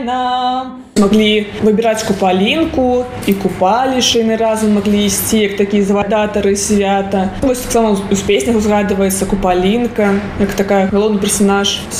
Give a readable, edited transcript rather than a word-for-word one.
Нам маглі выбіраць купалінку і купалішы яны разам маглі ісці, як такія завадатары свята. Вось таксама ў песнях узгадваецца купалінка, як такая галоўны персанаж